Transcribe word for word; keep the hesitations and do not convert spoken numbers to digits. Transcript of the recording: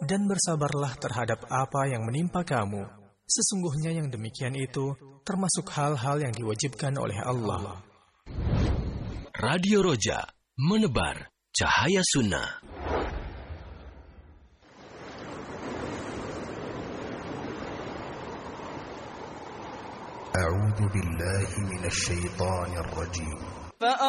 dan bersabarlah terhadap apa yang menimpa kamu. Sesungguhnya yang demikian itu termasuk hal-hal yang diwajibkan oleh Allah. Radio Roja, menebar cahaya sunnah. A'udzu billahi minasy syaithanir rajim.